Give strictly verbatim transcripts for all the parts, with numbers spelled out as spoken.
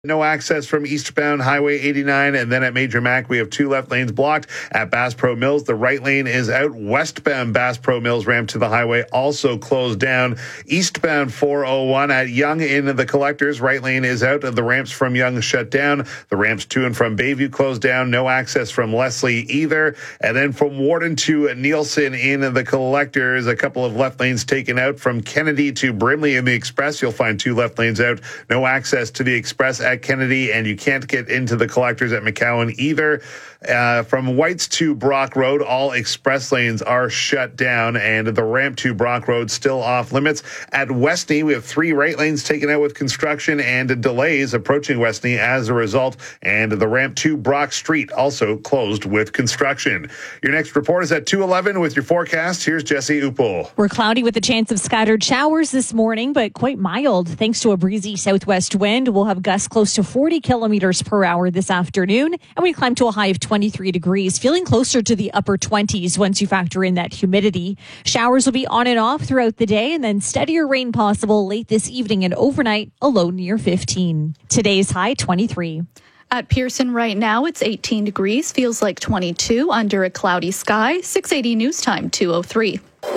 No access from eastbound Highway eighty-nine, and then at Major Mac, we have two left lanes blocked. At Bass Pro Mills, the right lane is out. Westbound Bass Pro Mills ramp to the highway also closed down. Eastbound four oh one at Yonge in the collectors, right lane is out. The ramps from Yonge shut down. The ramps to and from Bayview closed down. No access from Leslie either. And then from Warden to Nielsen in the collectors, a couple of left lanes taken out. From Kennedy to Brimley in the Express, you'll find two left lanes out. No access to the Express at Kennedy, and you can't get into the collectors at McCowan either. Uh, from Whites to Brock Road, all express lanes are shut down, and the ramp to Brock Road still off limits. At Westney, we have three right lanes taken out with construction and delays approaching Westney as a result, and the ramp to Brock Street also closed with construction. Your next report is at two eleven with your forecast. Here's Jesse Upel. We're cloudy with a chance of scattered showers this morning, but quite mild thanks to a breezy southwest wind. We'll have gusts close to forty kilometers per hour this afternoon, and we climb to a high of twenty-three degrees, feeling closer to the upper twenties once you factor in that humidity. Showers will be on and off throughout the day, and then steadier rain possible late this evening and overnight, a low near fifteen. Today's high, twenty-three. At Pearson right now, it's eighteen degrees, feels like twenty-two under a cloudy sky. six eighty News Time, two oh three.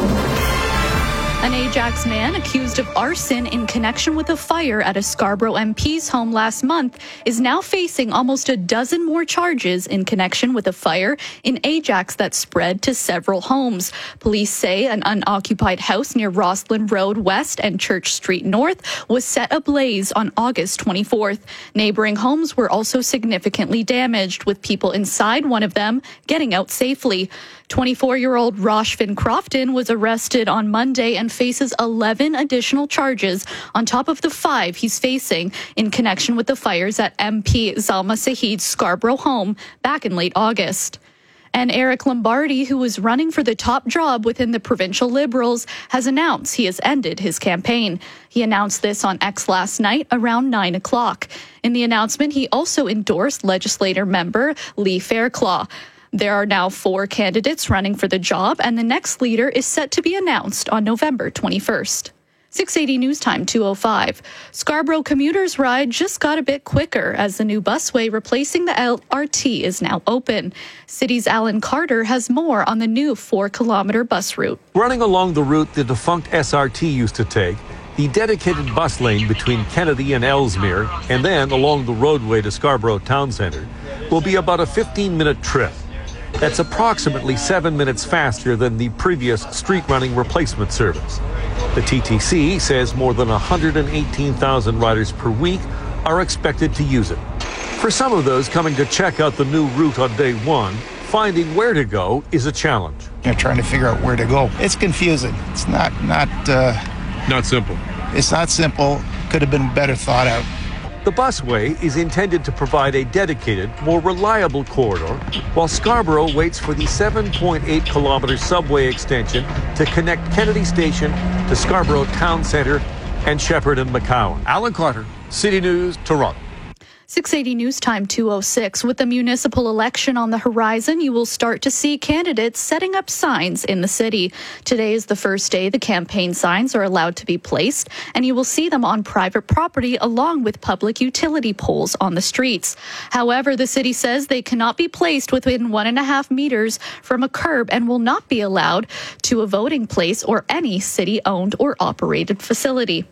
An Ajax man accused of arson in connection with a fire at a Scarborough M P's home last month is now facing almost a dozen more charges in connection with a fire in Ajax that spread to several homes. Police say an unoccupied house near Roslyn Road West and Church Street North was set ablaze on August twenty-fourth. Neighboring homes were also significantly damaged, with people inside one of them getting out safely. twenty-four-year-old Roshvin Crofton was arrested on Monday and faces eleven additional charges on top of the five he's facing in connection with the fires at M P Zalma Sahid's Scarborough home back in late August. And Eric Lombardi, who was running for the top job within the provincial Liberals, has announced he has ended his campaign. He announced this on X last night around nine o'clock. In the announcement, he also endorsed legislator member Lee Fairclough. There are now four candidates running for the job, and the next leader is set to be announced on November twenty-first. six eighty News Time, two oh five. Scarborough commuters' ride just got a bit quicker as the new busway replacing the L R T is now open. City's Alan Carter has more on the new four-kilometer bus route. Running along the route the defunct S R T used to take, the dedicated bus lane between Kennedy and Ellesmere, and then along the roadway to Scarborough Town Centre, will be about a fifteen-minute trip. That's approximately seven minutes faster than the previous street-running replacement service. The T T C says more than one hundred eighteen thousand riders per week are expected to use it. For some of those coming to check out the new route on day one, finding where to go is a challenge. You're trying to figure out where to go. It's confusing. It's not not uh, not simple. It's not simple. Could have been better thought out. The busway is intended to provide a dedicated, more reliable corridor, while Scarborough waits for the seven point eight kilometer subway extension to connect Kennedy Station to Scarborough Town Centre and Shepherd and McCowan. Alan Carter, City News, Toronto. six eighty News Time, two oh six. With the municipal election on the horizon, you will start to see candidates setting up signs in the city. Today is the first day the campaign signs are allowed to be placed, and you will see them on private property along with public utility poles on the streets. However, the city says they cannot be placed within one and a half meters from a curb and will not be allowed to a voting place or any city-owned or operated facility.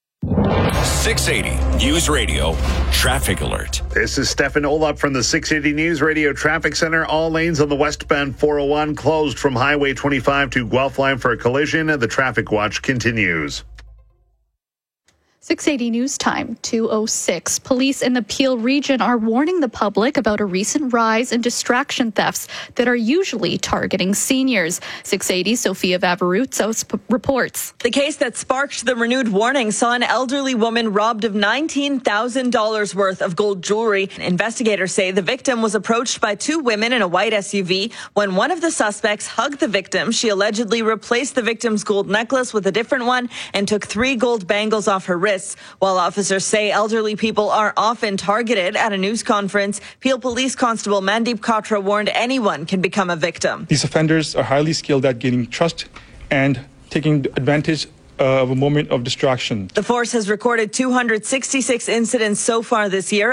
six eighty News Radio Traffic Alert. This is Stefan Olop from the six eighty News Radio Traffic Center. All lanes on the westbound four oh one closed from Highway twenty-five to Guelph Line for a collision. The traffic watch continues. six eighty News Time, two oh six. Police in the Peel region are warning the public about a recent rise in distraction thefts that are usually targeting seniors. six eighty Sophia Vavaruzzo reports. The case that sparked the renewed warning saw an elderly woman robbed of nineteen thousand dollars worth of gold jewelry. Investigators say the victim was approached by two women in a white S U V. When one of the suspects hugged the victim, she allegedly replaced the victim's gold necklace with a different one and took three gold bangles off her wrist. While officers say elderly people are often targeted at a news conference, Peel Police Constable Mandeep Katra warned anyone can become a victim. These offenders are highly skilled at gaining trust and taking advantage uh, of a moment of distraction. The force has recorded two hundred sixty-six incidents so far this year.